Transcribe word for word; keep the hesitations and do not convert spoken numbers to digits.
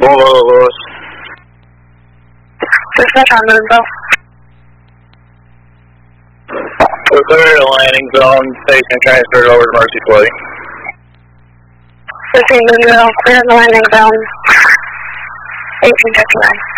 Bravo, Lewis. Just not on the bro. We're clear to landing zone, station transferred over to Mercy Flight. fifteen Louisville, clear the landing zone. eighteen fifty-nine.